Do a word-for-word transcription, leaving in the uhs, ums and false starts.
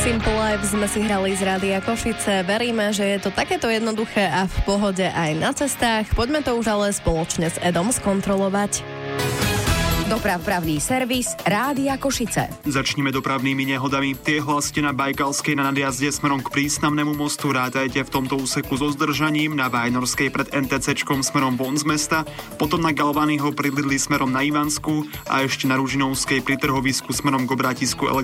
Simple Life sme si hrali z Rádia Košice. Veríme, že je to takéto jednoduché a v pohode aj na cestách. Poďme to už ale spoločne s Edom skontrolovať. Dopravpravný servis Rádia Košice. Začnime dopravnými nehodami. Tie hlasíte na Bajkalskej na nadjazde smerom k Prístavnému mostu. Rátajte v tomto úseku so zdržaním, na Vajnorskej pred NTCčkom smerom von z mesta, potom na Galvanyho pri Lidli smerom na Ivanskú a ešte na Ružinovskej pri trhovisku smerom k obrátisku